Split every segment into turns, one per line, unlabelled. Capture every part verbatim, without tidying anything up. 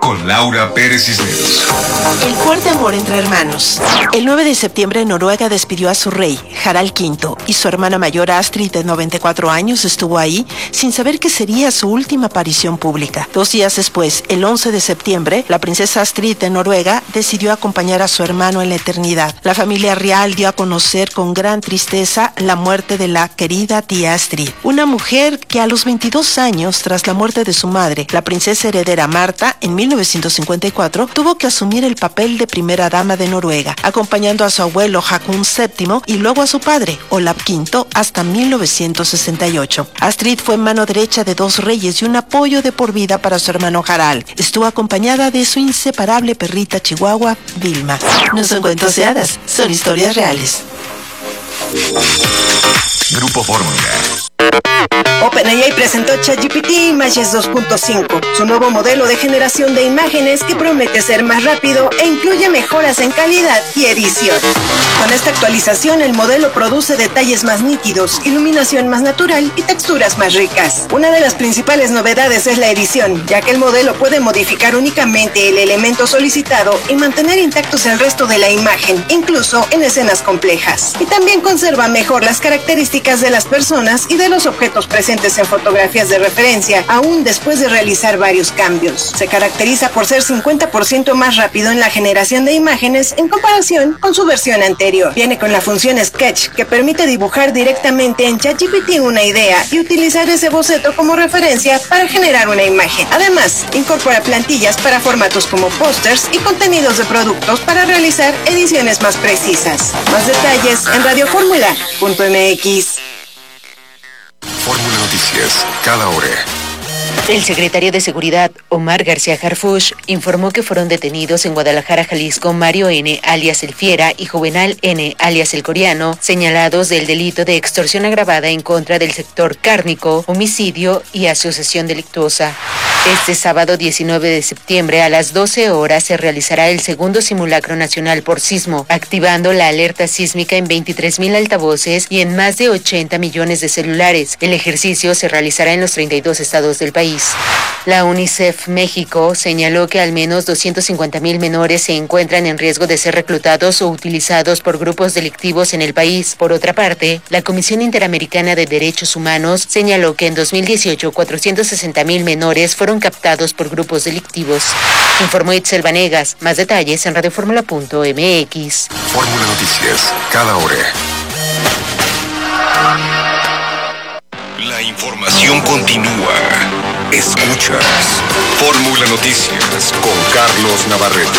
con Laura Pérez Cisneros.
El fuerte amor entre hermanos. El nueve de septiembre Noruega despidió a su rey, Harald quinto, y su hermana mayor Astrid, de noventa y cuatro años, estuvo ahí sin saber que sería su última aparición pública. Dos días después, el once de septiembre, la princesa Astrid de Noruega decidió acompañar a su hermano en la eternidad. La familia real dio a conocer con gran tristeza la muerte de la querida tía Astrid, una mujer que a los veintidós años, tras la muerte de su madre, la princesa heredera Marta, en mil novecientos cincuenta y cuatro, tuvo que asumir el papel de primera dama de Noruega, acompañando a su abuelo Haakon séptimo y luego a su padre, Olav quinto, hasta mil novecientos sesenta y ocho. Astrid fue mano derecha de dos reyes y un apoyo de por vida para su hermano Harald. Estuvo acompañada de su inseparable perrita chihuahua, Vilma. No son cuentos de hadas, son historias reales.
Grupo Fórmula.
OpenAI presentó ChatGPT Images dos punto cinco, su nuevo modelo de generación de imágenes que promete ser más rápido e incluye mejoras en calidad y edición. Con esta actualización, el modelo produce detalles más nítidos, iluminación más natural y texturas más ricas. Una de las principales novedades es la edición, ya que el modelo puede modificar únicamente el elemento solicitado y mantener intactos el resto de la imagen, incluso en escenas complejas. Y también conserva mejor las características de las personas y de los objetos presentes en fotografías de referencia, aún después de realizar varios cambios. Se caracteriza por ser cincuenta por ciento más rápido en la generación de imágenes en comparación con su versión anterior. Viene con la función Sketch, que permite dibujar directamente en ChatGPT una idea y utilizar ese boceto como referencia para generar una imagen. Además, incorpora plantillas para formatos como pósters y contenidos de productos para realizar ediciones más precisas. Más detalles en radio fórmula punto m x.
Fórmula Noticias, cada hora.
El secretario de Seguridad, Omar García Harfuch, informó que fueron detenidos en Guadalajara, Jalisco, Mario N., alias El Fiera, y Juvenal N., alias El Coreano, señalados del delito de extorsión agravada en contra del sector cárnico, homicidio y asociación delictuosa. Este sábado diecinueve de septiembre a las doce horas se realizará el segundo simulacro nacional por sismo, activando la alerta sísmica en veintitrés mil altavoces y en más de ochenta millones de celulares. El ejercicio se realizará en los treinta y dos estados del país. La UNICEF México señaló que al menos doscientos cincuenta mil menores se encuentran en riesgo de ser reclutados o utilizados por grupos delictivos en el país. Por otra parte, la Comisión Interamericana de Derechos Humanos señaló que en dos mil dieciocho cuatrocientos sesenta mil menores fueron captados por grupos delictivos. Informó Itzel Vanegas. Más detalles en radio fórmula punto m x.
Fórmula Noticias, cada hora. La información continúa. Escuchas Fórmula Noticias con Carlos Navarrete.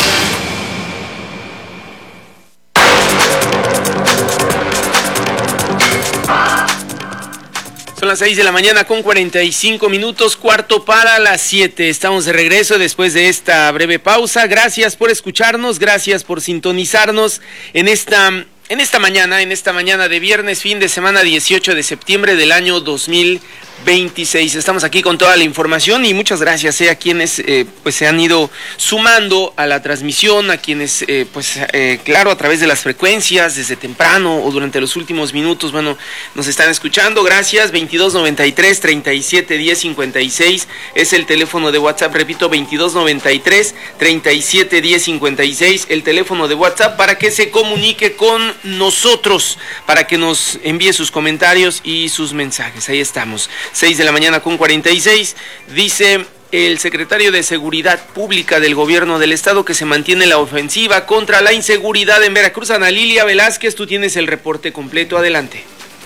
Son las seis de la mañana con cuarenta y cinco minutos, cuarto para las siete. Estamos de regreso después de esta breve pausa. Gracias por escucharnos, gracias por sintonizarnos en esta, en esta mañana, en esta mañana de viernes, fin de semana dieciocho de septiembre del año dos mil veintiséis. Estamos aquí con toda la información y muchas gracias eh, a quienes eh, pues se han ido sumando a la transmisión, a quienes eh, pues eh, claro, a través de las frecuencias desde temprano o durante los últimos minutos, bueno, nos están escuchando. Gracias. Veintidós noventa y tres, treinta y siete, diez, cincuenta y seis es el teléfono de WhatsApp, repito, veintidós noventa y tres, treinta y siete, diez, cincuenta y seis el teléfono de WhatsApp para que se comunique con nosotros, para que nos envíe sus comentarios y sus mensajes. Ahí estamos. seis de la mañana con cuarenta y seis, dice el secretario de Seguridad Pública del Gobierno del Estado que se mantiene la ofensiva contra la inseguridad en Veracruz. Ana Lilia Velázquez, tú tienes el reporte completo, adelante.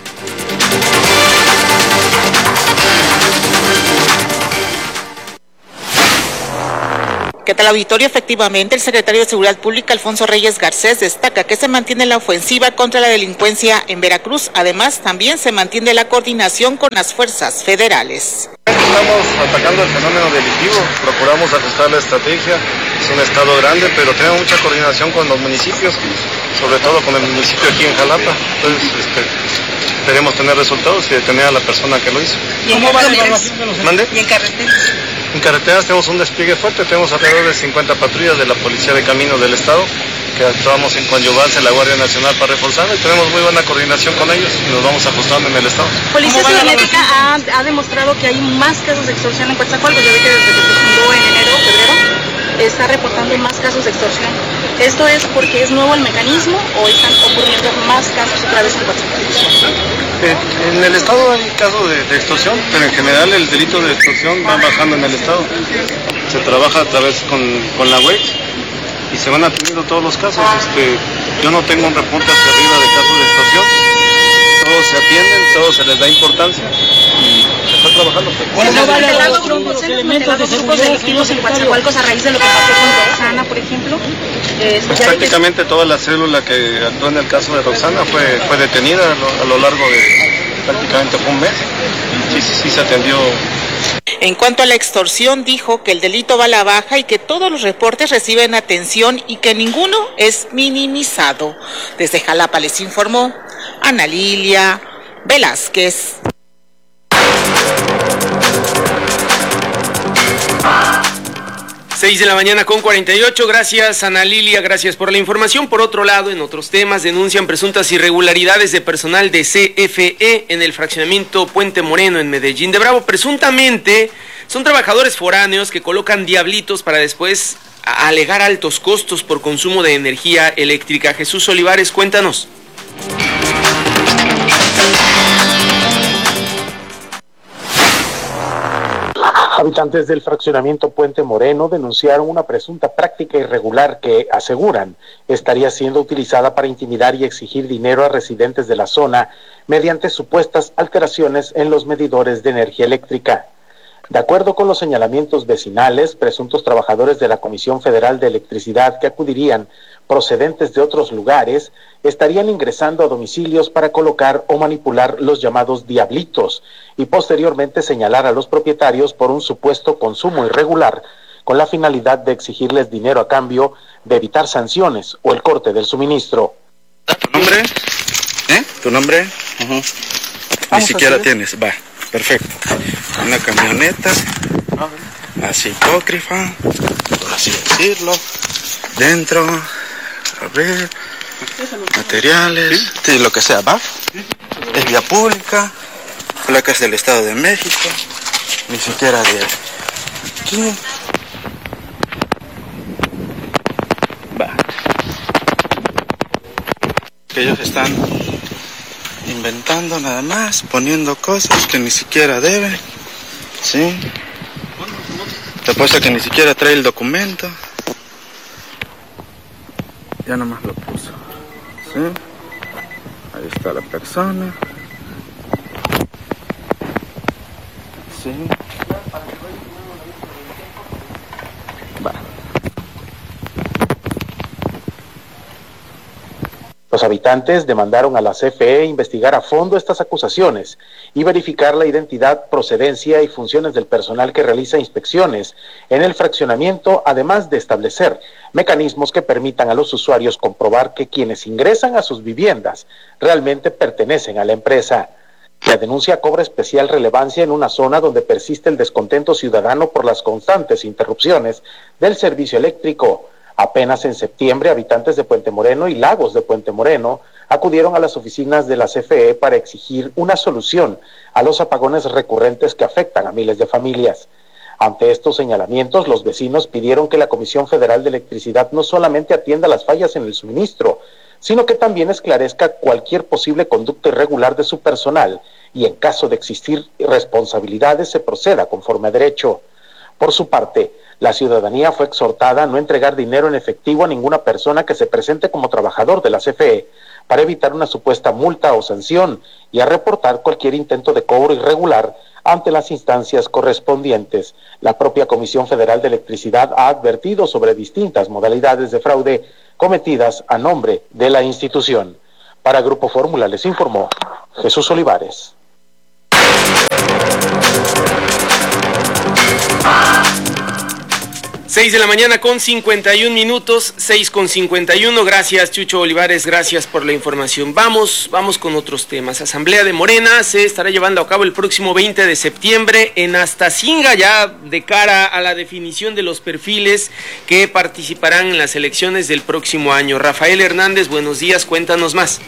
¿Qué tal, auditorio? Efectivamente, el secretario de Seguridad Pública, Alfonso Reyes Garcés, destaca que se mantiene la ofensiva contra la delincuencia en Veracruz. Además, también se mantiene la coordinación con las fuerzas federales.
Estamos atacando el fenómeno delictivo, procuramos ajustar la estrategia. Es un estado grande, pero tenemos mucha coordinación con los municipios, sobre todo con el municipio aquí en Jalapa. Entonces, este, esperemos tener resultados y detener a la persona que lo hizo.
¿Y en carreteras?
¿Mande?
¿Y en carreteras?
En carreteras tenemos un despliegue fuerte, tenemos alrededor de cincuenta patrullas de la Policía de Caminos del Estado, que actuamos en coadyuvancia en la Guardia Nacional para reforzarla y tenemos muy buena coordinación con ellos y nos vamos ajustando en el Estado.
Policía Cibernética ha, ha demostrado que hay más casos de extorsión en Coatzacoalcos, ya ve que desde que se fundó en enero, febrero, está reportando más casos de extorsión. ¿Esto es porque es nuevo el mecanismo o están ocurriendo más casos otra vez en Guatemala?
Eh, en el estado hay casos de, de extorsión, pero en general el delito de extorsión va bajando en el estado. Se trabaja a través con, con la U E X y se van atendiendo todos los casos. Este, yo no tengo un reporte hacia arriba de casos de extorsión. Todos se atienden, todos se les da importancia y se está trabajando.
¿Se han detectado grupos, grupos delictivos en Coatzacoalcos a raíz de lo que pasó con Roxana, por ejemplo? Eh,
pues prácticamente toda la célula que actuó en el caso de Roxana fue, fue detenida a lo, a lo largo de prácticamente un mes. Sí, sí, sí se atendió.
En cuanto a la extorsión, dijo que el delito va a la baja y que todos los reportes reciben atención y que ninguno es minimizado. Desde Jalapa les informó Ana Lilia Velázquez.
seis de la mañana con cuarenta y ocho, gracias Ana Lilia, gracias por la información. Por otro lado, en otros temas, denuncian presuntas irregularidades de personal de C F E en el fraccionamiento Puente Moreno en Medellín de Bravo. Presuntamente son trabajadores foráneos que colocan diablitos para después alegar altos costos por consumo de energía eléctrica. Jesús Olivares, cuéntanos.
Habitantes del fraccionamiento Puente Moreno denunciaron una presunta práctica irregular que, aseguran, estaría siendo utilizada para intimidar y exigir dinero a residentes de la zona mediante supuestas alteraciones en los medidores de energía eléctrica. De acuerdo con los señalamientos vecinales, presuntos trabajadores de la Comisión Federal de Electricidad que acudirían procedentes de otros lugares estarían ingresando a domicilios para colocar o manipular los llamados diablitos y posteriormente señalar a los propietarios por un supuesto consumo irregular con la finalidad de exigirles dinero a cambio de evitar sanciones o el corte del suministro.
¿Tu nombre? ¿Eh? ¿Tu nombre? Uh-huh. Ni siquiera tienes, va, perfecto. Una camioneta, así hipócrifa, por así decirlo, dentro, a ver, materiales, ¿sí? Sí, lo que sea, va. Es vía pública, placas del Estado de México, ni siquiera de aquí. Va. Que ellos están inventando nada más, poniendo cosas que ni siquiera deben, ¿sí? Te apuesto que ni siquiera trae el documento. Ya nomás lo puso, ¿sí? Ahí está la persona, ¿sí? Va.
Los habitantes demandaron a la C F E investigar a fondo estas acusaciones y verificar la identidad, procedencia y funciones del personal que realiza inspecciones en el fraccionamiento, además de establecer mecanismos que permitan a los usuarios comprobar que quienes ingresan a sus viviendas realmente pertenecen a la empresa. La denuncia cobra especial relevancia en una zona donde persiste el descontento ciudadano por las constantes interrupciones del servicio eléctrico. Apenas en septiembre, habitantes de Puente Moreno y Lagos de Puente Moreno acudieron a las oficinas de la C F E para exigir una solución a los apagones recurrentes que afectan a miles de familias. Ante estos señalamientos, los vecinos pidieron que la Comisión Federal de Electricidad no solamente atienda las fallas en el suministro, sino que también esclarezca cualquier posible conducta irregular de su personal y en caso de existir responsabilidades se proceda conforme a derecho. Por su parte, la ciudadanía fue exhortada a no entregar dinero en efectivo a ninguna persona que se presente como trabajador de la C F E para evitar una supuesta multa o sanción y a reportar cualquier intento de cobro irregular ante las instancias correspondientes. La propia Comisión Federal de Electricidad ha advertido sobre distintas modalidades de fraude cometidas a nombre de la institución. Para Grupo Fórmula les informó Jesús Olivares.
seis de la mañana con cincuenta y un minutos, seis con cincuenta y uno. Gracias, Chucho Olivares, gracias por la información. Vamos, vamos con otros temas. Asamblea de Morena se estará llevando a cabo el próximo veinte de septiembre en Astacinga, ya de cara a la definición de los perfiles que participarán en las elecciones del próximo año. Rafael Hernández, buenos días, cuéntanos más.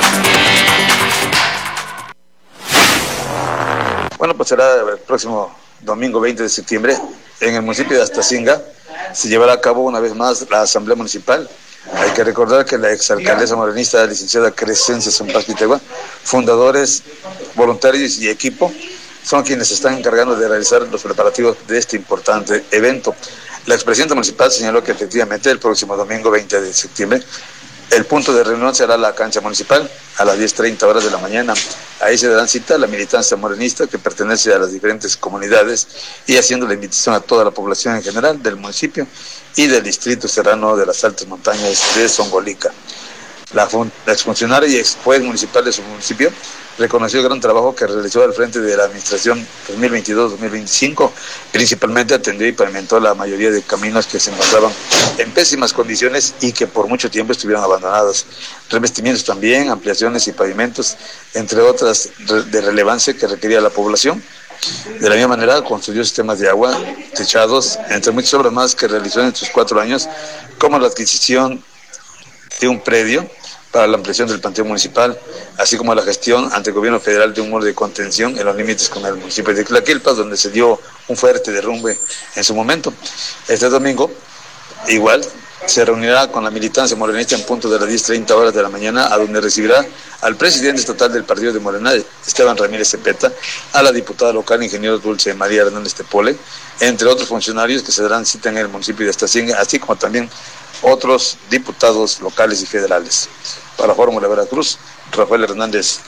Bueno, pues será el próximo domingo veinte de septiembre, en el municipio de Astacinga, se llevará a cabo una vez más la Asamblea Municipal. Hay que recordar que la exalcaldesa morenista, la licenciada Crescencia Sampas Pitegua, fundadores, voluntarios y equipo, son quienes se están encargando de realizar los preparativos de este importante evento. La expresidenta municipal señaló que efectivamente el próximo domingo veinte de septiembre el punto de reunión será la cancha municipal a las diez treinta horas de la mañana. Ahí se darán cita a la militancia morenista que pertenece a las diferentes comunidades y haciendo la invitación a toda la población en general del municipio y del distrito serrano de las altas montañas de Zongolica. La, la exfuncionaria y ex juez municipal de su municipio reconoció el gran trabajo que realizó al frente de la administración dos mil veintidós dos mil veinticinco, principalmente atendió y pavimentó la mayoría de caminos que se encontraban en pésimas condiciones y que por mucho tiempo estuvieron abandonados, revestimientos también, ampliaciones y pavimentos, entre otras de relevancia que requería la población. De la misma manera construyó sistemas de agua, techados, entre muchas obras más que realizó en estos cuatro años, como la adquisición de un predio para la ampliación del panteón municipal, así como la gestión ante el gobierno federal de un muro de contención en los límites con el municipio de Tlaquilpas, donde se dio un fuerte derrumbe en su momento. Este domingo, igual, se reunirá con la militancia morenista en punto de las diez treinta horas de la mañana, a donde recibirá al presidente estatal del partido de Morena, Esteban Ramírez Cepeta, a la diputada local, ingeniero Dulce María Hernández Tepole, entre otros funcionarios que se darán cita en el municipio de Astacinga, así como también otros diputados locales y federales. Para Fórmula Veracruz, Rafael Hernández.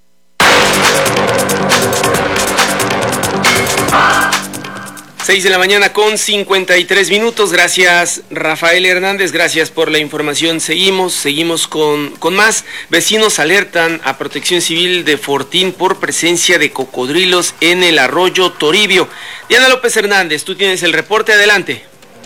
seis de la mañana con cincuenta y tres minutos. Gracias, Rafael Hernández. Gracias por la información. Seguimos, seguimos con, con más. Vecinos alertan a Protección Civil de Fortín por presencia de cocodrilos en el arroyo Toribio. Diana López Hernández, tú tienes el reporte. Adelante.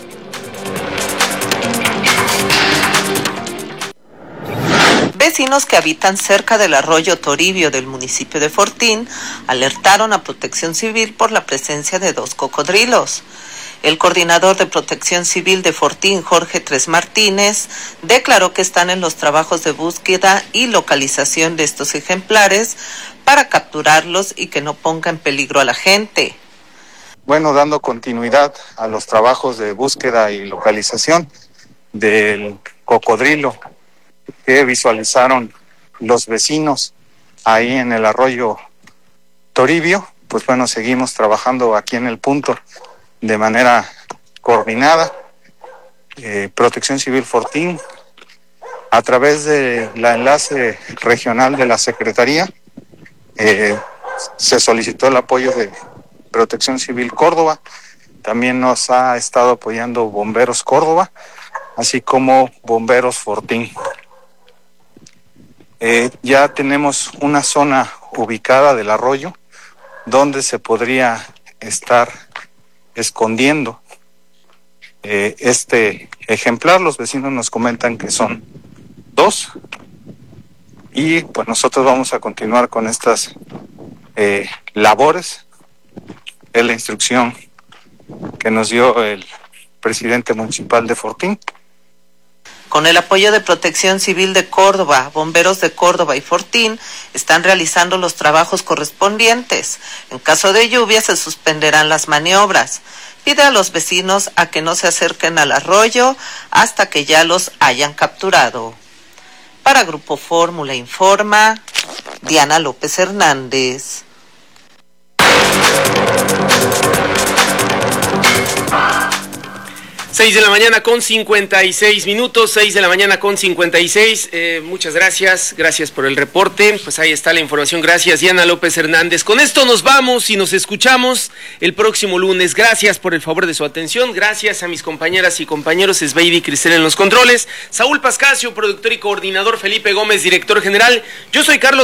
Vecinos que habitan cerca del arroyo Toribio del municipio de Fortín alertaron a Protección Civil por la presencia de dos cocodrilos. El coordinador de Protección Civil de Fortín, Jorge Tres Martínez, declaró que están en los trabajos de búsqueda y localización de estos ejemplares para capturarlos y que no ponga en peligro a la gente.
Bueno, dando continuidad a los trabajos de búsqueda y localización del cocodrilo que visualizaron los vecinos ahí en el arroyo Toribio, pues bueno, seguimos trabajando aquí en el punto de manera coordinada. Eh, Protección Civil Fortín, a través de la enlace regional de la Secretaría, eh, se solicitó el apoyo de Protección Civil Córdoba, también nos ha estado apoyando Bomberos Córdoba, así como Bomberos Fortín. Eh, ya tenemos una zona ubicada del arroyo donde se podría estar escondiendo eh, este ejemplar. Los vecinos nos comentan que son dos y pues nosotros vamos a continuar con estas eh, labores. Es la instrucción que nos dio el presidente municipal de Fortín.
Con el apoyo de Protección Civil de Córdoba, Bomberos de Córdoba y Fortín están realizando los trabajos correspondientes. En caso de lluvia se suspenderán las maniobras. Pide a los vecinos a que no se acerquen al arroyo hasta que ya los hayan capturado. Para Grupo Fórmula informa Diana López Hernández.
seis de la mañana con cincuenta y seis minutos, seis de la mañana con cincuenta y seis. Eh, muchas gracias, gracias por el reporte. Pues ahí está la información. Gracias, Diana López Hernández. Con esto nos vamos y nos escuchamos el próximo lunes. Gracias por el favor de su atención. Gracias a mis compañeras y compañeros Esbeidi y Cristel en los controles. Saúl Pascasio, productor y coordinador. Felipe Gómez, director general. Yo soy Carlos